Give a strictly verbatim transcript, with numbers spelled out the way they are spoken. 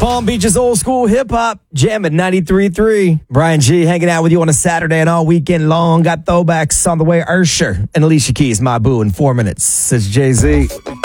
Palm Beach's old school hip hop, jamming ninety-three point three. Brian G hanging out with you on a Saturday and all weekend long. Got throwbacks on the way. Usher and Alicia Keys, my boo, in four minutes. Says Jay-Z.